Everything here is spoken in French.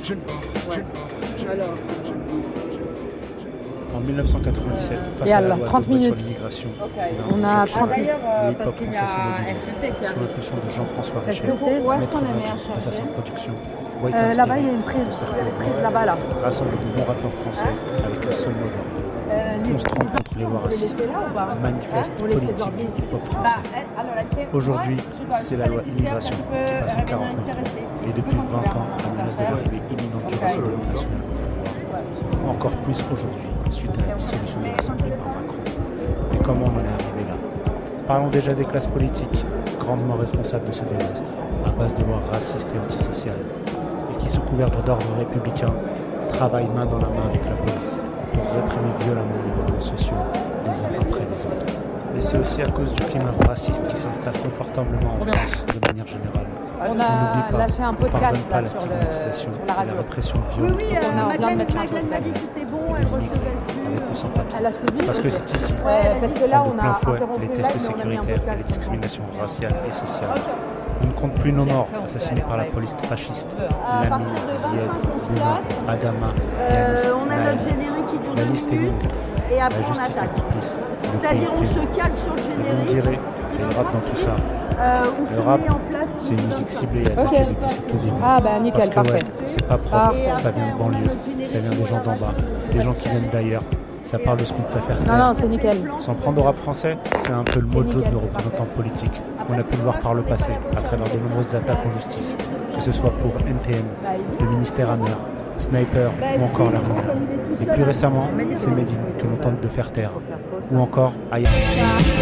Alors, En 1997, face à la loi Debré sur l'immigration, On a 30 minutes. le hip-hop français se mobilise. Sous l'impulsion de Jean-François Richet, maître radio d'Assassin Production, White Inspired, Là-bas, il y a une prise. le Cercle Là-bas, là. rassemble de bons rappeurs français avec un seul mot d'ordre. On se trompe contre les lois racistes. Manifeste politique du hip-hop français. Aujourd'hui, c'est la loi immigration qui passe en 49.3. Et depuis 20 ans, la menace de l'arrivée imminente du Rassemblement national au pouvoir. Encore plus aujourd'hui, suite à la dissolution de l'Assemblée par Macron. Mais comment on en est arrivé là? Parlons déjà des classes politiques, grandement responsables de ce désastre, à base de lois racistes et antisociales, et qui, sous couvert d'ordre républicain, travaillent main dans la main avec la police pour réprimer violemment les mouvements sociaux les uns après les autres. Et c'est aussi à cause du climat raciste qui s'installe confortablement en France de manière générale. On n'oublie a pas, lâché un on ne podcast pardonne pas là, la sur stigmatisation la et radio. la répression violente oui, contre Madeleine mettre m'a dit que c'était bon, et elle des immigrés, recevait avec ou sans papier. Elle a suivi. Parce que c'est ici Parce que là, qu'on on de plein a fouet interrompu les le tests live, mais on a mis un sécuritaires et podcast. les discriminations raciales et sociales. On ne compte plus nos morts assassinés par la police fasciste. Lamy, partir de Zied, 25 Bouma, Adama, Yanis, on a Naël. notre générique qui dure La 2 liste est minutes longue. et La après on justice est attaque. complice. Le pays C'est-à-dire on témoin. se cale sur le Et vous me générique. direz, et le rap dans tout ça? Où Le se rap, met en place c'est une tout musique ça. ciblée et attaquée depuis ses tout débuts. Ah bah nickel, Parce que parfait. ouais, c'est pas propre, Ah. ça vient de banlieue, ça vient des gens d'en bas, des gens qui viennent d'ailleurs. Ça parle de ce qu'on préfère Non, taire. non, c'est nickel. S'en prendre au rap français, c'est un peu le mojo de nos représentants politiques. On a pu le voir par le passé, à travers de nombreuses attaques en justice, que ce soit pour NTM, le ministère Hammer, Sniper ou encore la rumeur. Et plus récemment, c'est Medine que l'on tente de faire taire. Ou encore Aya.